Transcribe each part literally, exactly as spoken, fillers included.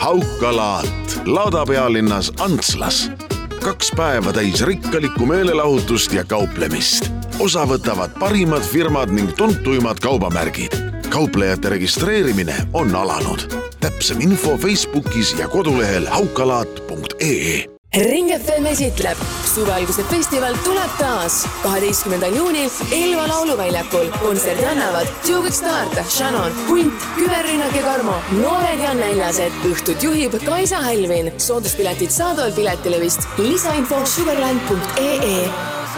Haukalaat laadapealinnas Antslas. Kaks päeva täis rikkalikku meelelahutust ja kauplemist. Osa võtavad parimad firmad ning tuntuimad kaubamärgid. Kauplejate registreerimine on alanud. Täpsem info Facebookis ja kodulehel haukalaat punkt ee. Ring F M esitleb. Suvealguse festival tuleb taas. kaheteistkümnendal juunil Elva lauluväljakul. Kontserdi annavad Tjugik Start, Shannon, Hunt, Küberrinnak ja Karmo, Noored ja Näljased. Õhtut juhib Kaisa Hälvin. Sooduspiletid saadaval piletilevist. Lisainfo sugarland punkt ee.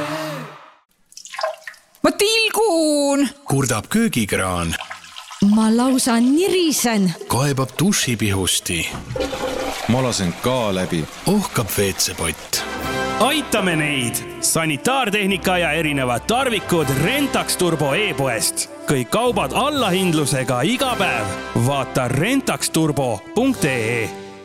Ma tilgun! Kurdab köögikraan. Ma lausa nirisen. Kaebab dušipihusti. Ma lasen ka läbi. Ohkab veetsepott. Aitame neid! Sanitaartehnika ja erinevad tarvikud Rentax Turbo e-poest. Kõik kaubad allahindlusega iga päev. Vaata rentax turbo punkt ee.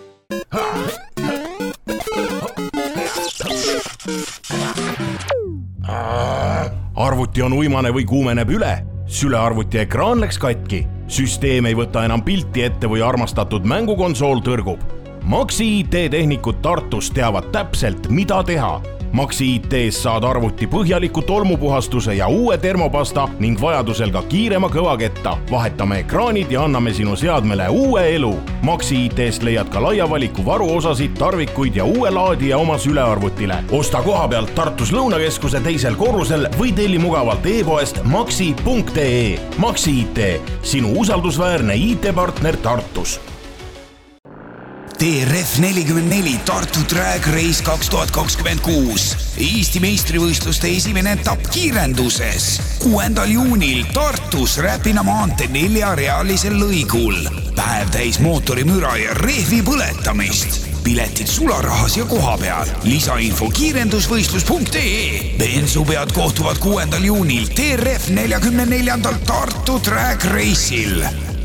Arvuti on uimane või kuumeneb üle. Sülearvuti ekraan läks katki. Süsteem ei võta enam pilti ette või armastatud mängukonsool tõrgub. Maxi I T tehnikud Tartus teavad täpselt, mida teha. Maxi I T-s saad arvuti põhjaliku tolmupuhastuse ja uue termopasta ning vajadusel ka kiirema kõvaketta. Vahetame ekraanid ja anname sinu seadmele uue elu. Maxi I T-st leiad ka laia valiku varuosasid, tarvikuid ja uue laadija oma sülearvutile. Osta koha pealt Tartus Lõunakeskuse teisel korrusel või telli mugavalt e-poest maxi punkt ee. Maxi I T, sinu usaldusväärne I T-partner Tartus. T R F nelikümmend neli Tartu Drag Race kaks tuhat kakskümmend kuus. Eesti meistrivõistluste esimene etapp kiirenduses. kuuendal juunil Tartus Räpina maantee neljarealisel lõigul. Päev täis mootorimüra ja rehvi põletamist. Piletid sularahas ja koha peal. Lisainfo kiirendusvõistlus punkt ee. Bensupead kohtuvad kuuendal juunil T R F neljakümne neljandal Tartu Drag Race'il.